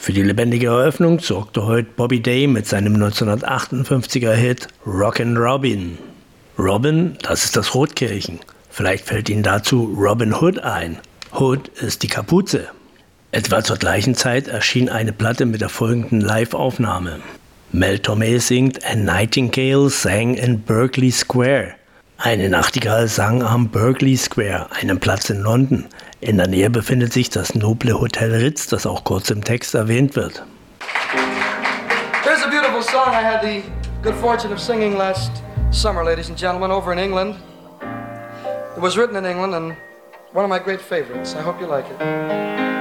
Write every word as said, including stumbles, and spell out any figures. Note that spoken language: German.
Für die lebendige Eröffnung sorgte heute Bobby Day mit seinem neunzehnhundertachtundfünfziger Hit Rockin' Robin. Robin, das ist das Rotkehlchen. Vielleicht fällt Ihnen dazu Robin Hood ein. Hood ist die Kapuze. Etwa zur gleichen Zeit erschien eine Platte mit der folgenden Live-Aufnahme. Mel Tormé singt A Nightingale sang in Berkeley Square. Eine Nachtigall sang am Berkeley Square, einem Platz in London. In der Nähe befindet sich das noble Hotel Ritz, das auch kurz im Text erwähnt wird. Here's a beautiful song I had the good fortune of singing last summer, ladies and gentlemen, over in England. It was written in England and one of my great favorites. I hope you like it.